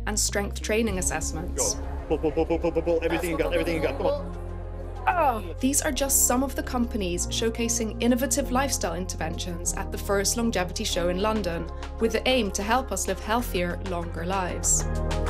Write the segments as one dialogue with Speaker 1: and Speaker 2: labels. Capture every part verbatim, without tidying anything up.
Speaker 1: and strength training assessments.
Speaker 2: Pull, pull, pull, pull, pull, pull, pull. Everything you got, everything you got, come on.
Speaker 1: Oh, these are just some of the companies showcasing innovative lifestyle interventions at the first longevity show in London, with the aim to help us live healthier, longer lives.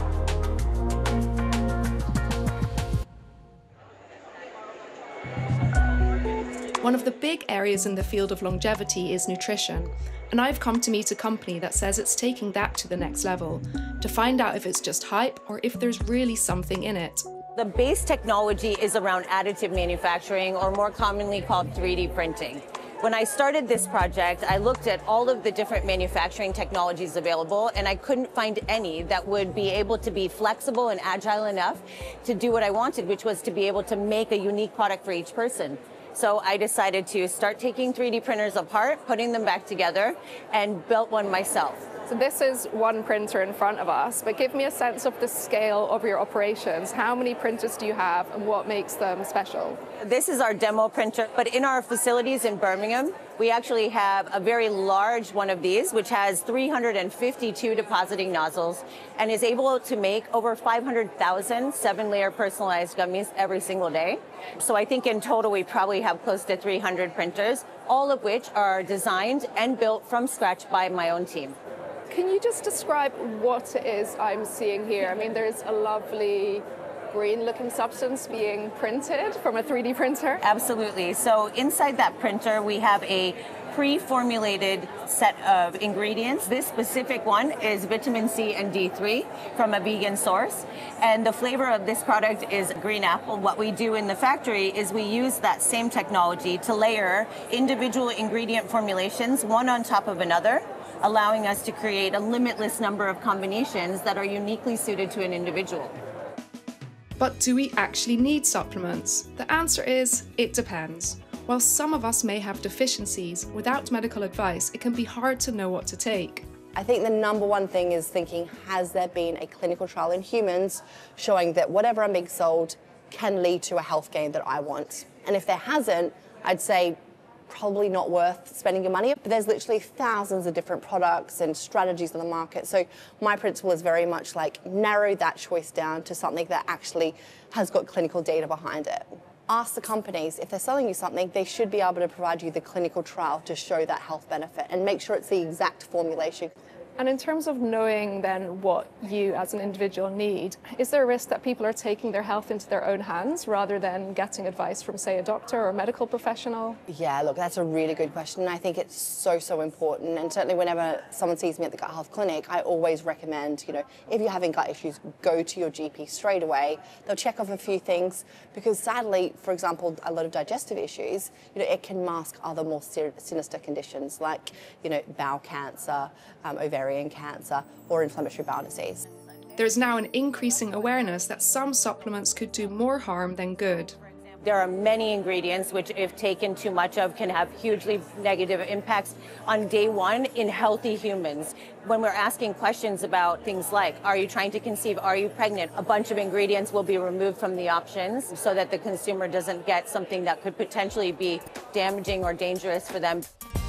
Speaker 1: One of the big areas in the field of longevity is nutrition, and I've come to meet a company that says it's taking that to the next level, to find out if it's just hype or if there's really something in it.
Speaker 3: The base technology is around additive manufacturing, or more commonly called three D printing. When I started this project, I looked at all of the different manufacturing technologies available, and I couldn't find any that would be able to be flexible and agile enough to do what I wanted, which was to be able to make a unique product for each person. So I decided to start taking three D printers apart, putting them back together, and built one myself.
Speaker 4: So this is one printer in front of us, but give me a sense of the scale of your operations. How many printers do you have and what makes them special?
Speaker 3: This is our demo printer, but in our facilities in Birmingham, we actually have a very large one of these, which has three hundred fifty-two depositing nozzles and is able to make over five hundred thousand seven-layer personalized gummies every single day. So I think in total we probably have close to three hundred printers, all of which are designed and built from scratch by my own team.
Speaker 4: Can you just describe what it is I'm seeing here? I mean, there's a lovely green-looking substance being printed from a three D printer.
Speaker 3: Absolutely. So inside that printer, we have a pre-formulated set of ingredients. This specific one is vitamin C and D three from a vegan source. And the flavor of this product is green apple. What we do in the factory is we use that same technology to layer individual ingredient formulations, one on top of another, allowing us to create a limitless number of combinations that are uniquely suited to an individual.
Speaker 1: But do we actually need supplements? The answer is, it depends. While some of us may have deficiencies, without medical advice, it can be hard to know what to take.
Speaker 5: I think the number one thing is thinking, has there been a clinical trial in humans showing that whatever I'm being sold can lead to a health gain that I want? And if there hasn't, I'd say probably not worth spending your money. But there's literally thousands of different products and strategies on the market. So my principle is very much like narrow that choice down to something that actually has got clinical data behind it. Ask the companies, if they're selling you something, they should be able to provide you the clinical trial to show that health benefit and make sure it's the exact formulation.
Speaker 4: And in terms of knowing then what you as an individual need, is there a risk that people are taking their health into their own hands rather than getting advice from, say, a doctor or a medical professional?
Speaker 5: Yeah, look, that's a really good question. I think it's so, so important. And certainly whenever someone sees me at the Gut Health Clinic, I always recommend, you know, if you're having gut issues, go to your G P straight away. They'll check off a few things because sadly, for example, a lot of digestive issues, you know, it can mask other more sinister conditions like, you know, bowel cancer, um, ovarian cancer, or inflammatory bowel disease.
Speaker 1: There's now an increasing awareness that some supplements could do more harm than good.
Speaker 3: There are many ingredients which, if taken too much of, can have hugely negative impacts on day one in healthy humans. When we're asking questions about things like, are you trying to conceive, are you pregnant, a bunch of ingredients will be removed from the options so that the consumer doesn't get something that could potentially be damaging or dangerous for them.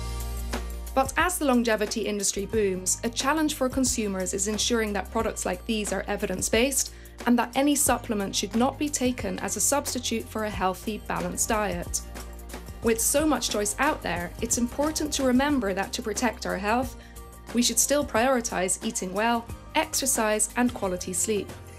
Speaker 1: But as the longevity industry booms, a challenge for consumers is ensuring that products like these are evidence-based and that any supplement should not be taken as a substitute for a healthy, balanced diet. With so much choice out there, it's important to remember that to protect our health, we should still prioritise eating well, exercise and quality sleep.